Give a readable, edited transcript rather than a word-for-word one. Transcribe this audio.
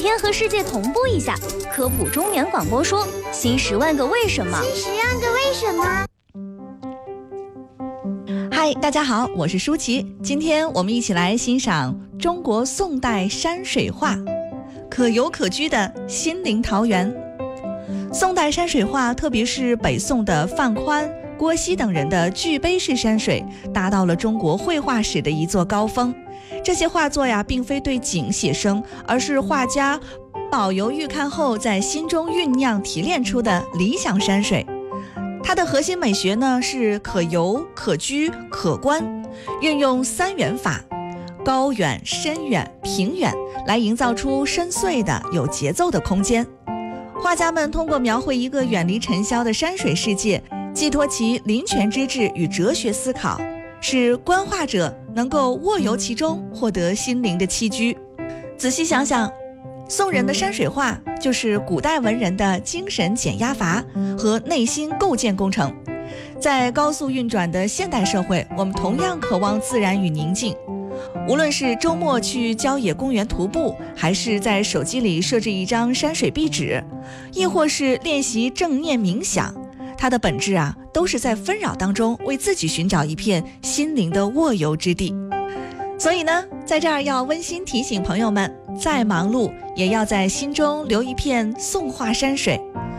天和世界同步一下，科普中年广播说新10万个为什么。 新10万个为什么。 嗨，大家好，我是舒淇。今天我们一起来欣赏中国宋代山水画，可游可居的心灵桃源。宋代山水画，特别是北宋的范宽、郭熙等人的巨碑式山水，达到了中国绘画史的一座高峰。这些画作呀，并非对景写生，而是画家饱游预看后在心中酝酿提炼出的理想山水。它的核心美学呢，是可游、可居、可观，运用3远法，高远、深远、平远，来营造出深邃的有节奏的空间。画家们通过描绘一个远离尘嚣的山水世界，寄托其临泉之志与哲学思考，使观画者能够卧游其中，获得心灵的栖居。仔细想想，宋人的山水画就是古代文人的精神减压阀和内心构建工程。在高速运转的现代社会，我们同样渴望自然与宁静。无论是周末去郊野公园徒步，还是在手机里设置一张山水壁纸，亦或是练习正念冥想，它的本质啊，都是在纷扰当中为自己寻找一片心灵的卧游之地。所以呢，在这儿要温馨提醒朋友们，再忙碌也要在心中留一片宋画山水，